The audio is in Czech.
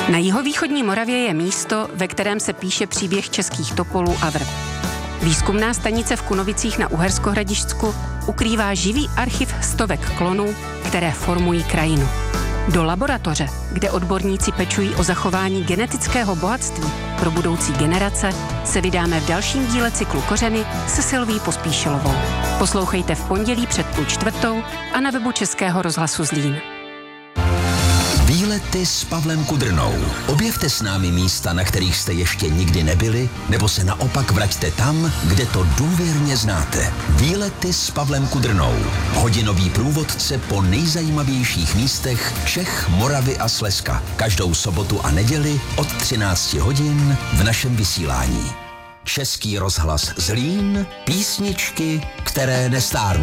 Na jihovýchodní Moravě je místo, ve kterém se píše příběh českých topolů a vrb. Výzkumná stanice v Kunovicích na Uherskohradišťsku ukrývá živý archiv stovek klonů, které formují krajinu. Do laboratoře, kde odborníci pečují o zachování genetického bohatství pro budoucí generace, se vydáme v dalším díle cyklu Kořeny se Silví Pospíšilovou. Poslouchejte v pondělí před 3:30 a na webu Českého rozhlasu Zlín. Výlety s Pavlem Kudrnou. Objevte s námi místa, na kterých jste ještě nikdy nebyli, nebo se naopak vraťte tam, kde to důvěrně znáte. Výlety s Pavlem Kudrnou. Hodinový průvodce po nejzajímavějších místech Čech, Moravy a Slezska. Každou sobotu a neděli od 13 hodin v našem vysílání. Český rozhlas Zlín, písničky, které nestárnou.